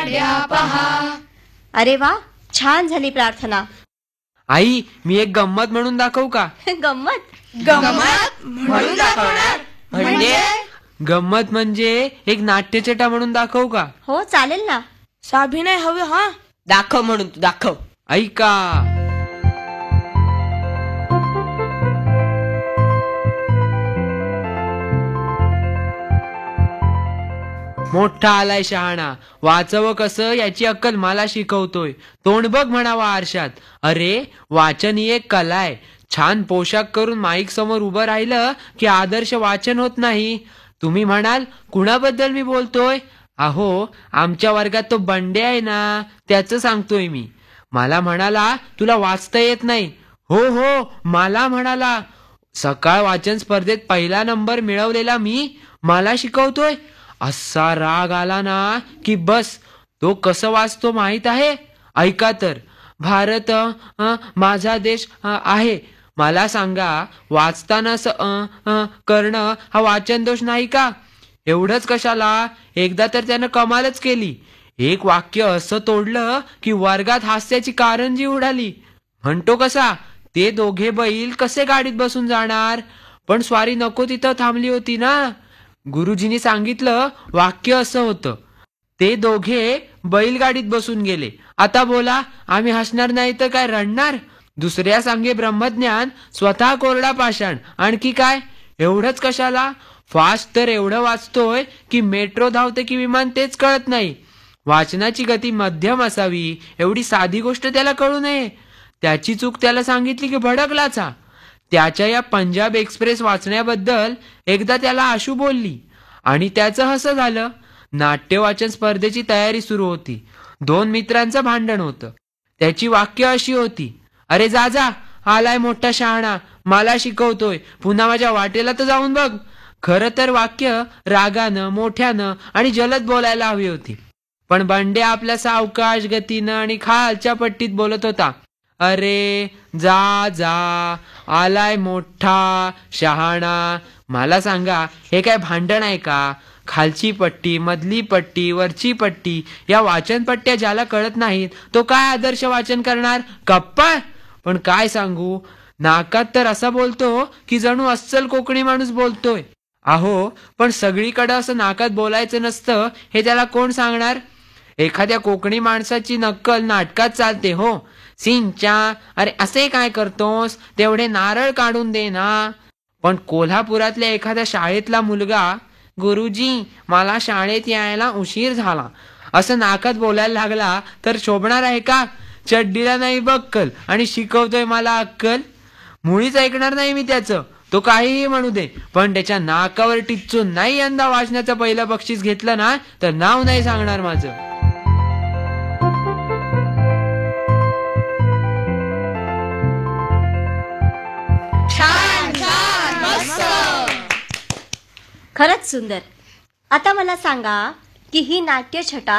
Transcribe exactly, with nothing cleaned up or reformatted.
गाड्या पहा. अरे वा, छान झाली प्रार्थना. आई, मी एक गंमत म्हणून दाखवू का? गंमत? गंमत म्हणून दाखवणार म्हणजे? गंमत म्हणजे एक नाट्यछटा म्हणून दाखवू का? हो, चालेल ना. साभिनय हवे. हा, दाखव म्हणून तू दाखव. ऐका. मोठा आलाय शहाणा, वाचव कसं याची अक्कल मला शिकवतोय. तोंड बघ म्हणावा आरशात. अरे, वाचन ही एक कला आहे. छान पोशाख करून माईक समोर उभं राहिलं की आदर्श वाचन होत नाही. तुम्ही म्हणाल, कुणाबद्दल मी बोलतोय? अहो, आमच्या वर्गात तो बंडे आहे ना, त्याचं सांगतोय मी. मला म्हणाला, तुला वाचता येत नाही. हो हो, मला म्हणाला. सकाळ वाचन स्पर्धेत पहिला नंबर मिळवलेला मी, मला शिकवतोय. असा राग आला ना की बस. तो कसं वाचतो माहित आहे? ऐका तर. भारत अ, माझा देश अ, आहे. मला सांगा, वाचताना असं अ, अ, करणं हा वाचन दोष नाही का? एवढंच कशाला, एकदा तर त्यानं कमालच केली. एक वाक्य असं तोडलं की वर्गात हास्याची कारंजी उडाली. म्हणतो कसा, ते दोघे बैल कसे गाडीत बसून जाणार? पण स्वारी नको तिथं थांबली होती ना. गुरुजींनी सांगितलं, वाक्य असं होतं, ते दोघे बैलगाडीत बसून गेले. आता बोला, आम्ही हसणार नाही तर काय रडणार? दुसऱ्या सांगे ब्रह्मज्ञान, स्वतः कोरडा पाषाण. आणखी काय? एवढंच कशाला, फास्ट तर एवढं वाचतोय की मेट्रो धावते की विमान तेच कळत नाही. वाचनाची गती मध्यम असावी एवढी साधी गोष्ट त्याला कळू नये. त्याची चूक त्याला सांगितली की भडकलाचा. त्याच्या या पंजाब एक्सप्रेस वाचण्याबद्दल एकदा त्याला आशू बोलली आणि त्याचं हसं झालं. नाट्य वाचन स्पर्धेची तयारी सुरू होती. दोन मित्रांचं भांडण होतं. त्याची वाक्य अशी होती, अरे जा जा, आलाय मोठा शहाणा, मला शिकवतोय, पुन्हा माझ्या वाटेला तर जाऊन बघ. खरं तर वाक्य रागानं, मोठ्यानं आणि जलद बोलायला हवी होती. पण बंडे आपल्या सावकाश गतीनं आणि खालच्या पट्टीत बोलत होता, अरे जा जा, आलाय मोठा शहाणा. मला सांगा, हे काय भांडण आहे का? खालची पट्टी, मधली पट्टी, वरची पट्टी या वाचन पट्ट्या ज्याला कळत नाहीत तो काय आदर्श वाचन करणार? कप्पा. पण काय सांगू, नाकात तर असा बोलतो की जणू अस्सल कोकणी माणूस बोलतोय. अहो, पण सगळीकडे असं नाकात बोलायचं नसतं हे त्याला कोण सांगणार? एखाद्या कोकणी माणसाची नक्कल नाटकात चालते हो. सिंचा, अरे असे काय करतोस, तेवढे नारळ काढून दे ना. पण कोल्हापुरातल्या एखाद्या शाळेतला मुलगा, गुरुजी मला शाळेत यायला उशीर झाला, असं नाकात बोलायला लागला तर शोभणार आहे का? चड्डीला नाही बक्कल आणि शिकवतोय मला अक्कल. मुळीच ऐकणार नाही मी त्याचं. तो काहीही म्हणू दे, पण त्याच्या नाकावर टिच्चून नाही यंदा वाचण्याचं पहिलं बक्षीस घेतलं ना तर नाव नाही सांगणार माझं. खरंच सुंदर. आता मला सांगा की ही नाट्यछटा